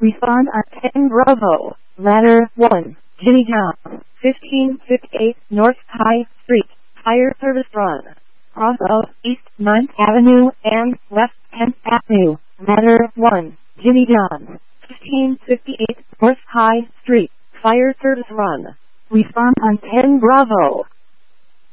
Respond on 10 Bravo. Ladder 1. Jimmy John. 1558 North High Street. Fire service run. Cross of East 9th Avenue and West 10th Avenue. Ladder 1. Jimmy John. 1558 North High Street. Fire service run. Respond on 10 Bravo.